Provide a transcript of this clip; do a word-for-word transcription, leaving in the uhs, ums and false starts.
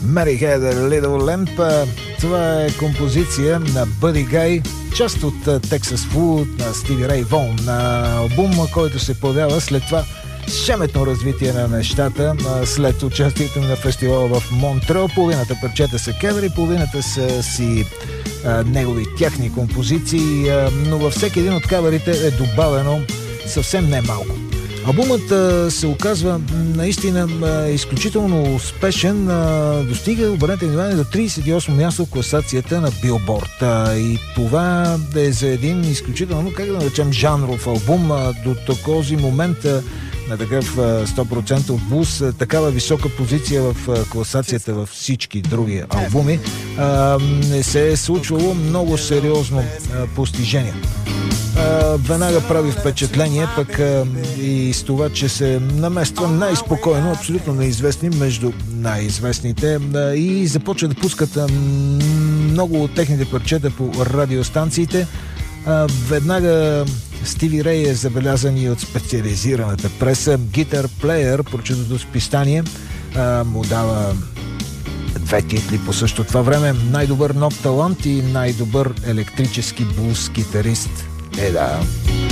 Mary Had a Little Lamp. Това е композиция на Бъди Гай, част от Texas Food на Стиви Рей Вон, на албум, който се появява след това шеметно развитие на нещата, след участието на фестивала в Монтреал. Половината парчета са кевери, половината са си а, негови тяхни композиции, а, но във всеки един от каверите е добавено съвсем не малко. Албумът а, се оказва наистина а, изключително успешен, а, достига, обърнете внимание, до тридесет и осмо място в класацията на Билборд. А, и това е за един изключително, как да наречем, жанров албум. А, до този момент а, на такъв сто процента блуз, такава висока позиция в класацията във всички други албуми, а, не се е случвало много сериозно а, постижение. А, веднага прави впечатление пък а, и с това, че се намества най-спокойно, абсолютно неизвестни между най-известните, а, и започва да пускат а, много от техните парчета по радиостанциите. А, веднага Стиви Рей е забелязан и от специализираната преса. Guitar Player, прочутото списание, а, му дава две титли по също това време: най-добър нов талант и най-добър електрически блуз китарист. Е, да.